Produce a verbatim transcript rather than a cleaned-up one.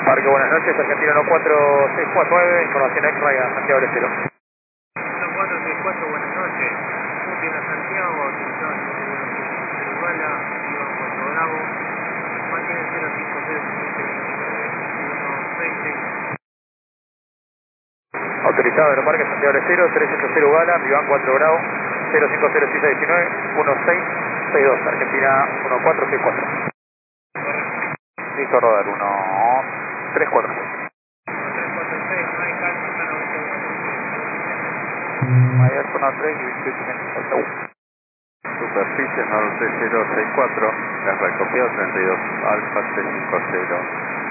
Parque, buenas noches, Argentina uno cuatro seis cuatro nueve, información X-Ray a Santiago del Estero. uno cuatro seis cuatro, buenas noches. Putin a Santiago, autorizado cero Bala, Iván Puerto Bravo, mantiene cero cinco cero siete uno seis seis. Autorizado Aeroparque Santiago del Estero, tres ocho cero Gala, Iván cuatro Bravo, cero cinco cero siete uno nueve, uno seis seis dos, Argentina uno cuatro seis cuatro. Listo, rodar, uno tres cuatro. tres cuatro seis, no hay calma, está noventa y uno. Mayor zona tres y veintiocho minutos. Superficie norte cero seis cuatro, has recopiado treinta y dos Alfa tres cinco cero.